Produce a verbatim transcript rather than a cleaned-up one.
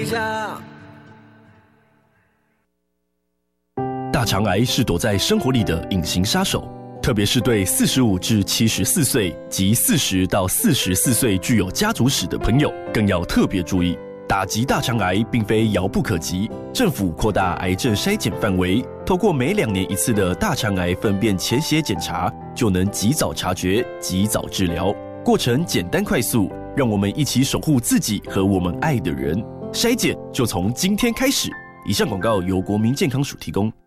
下。 大肠癌是躲在生活里的隐形杀手，特别是对四十五至七十四岁及四十到四十四岁具有家族史的朋友，更要特别注意。打击大肠癌并非遥不可及，政府扩大癌症筛检范围，透过每两年一次的大肠癌粪便潜血检查，就能及早察觉、及早治疗，过程简单快速，让我们一起守护自己和我们爱的人。筛检就从今天开始。以上广告由国民健康署提供。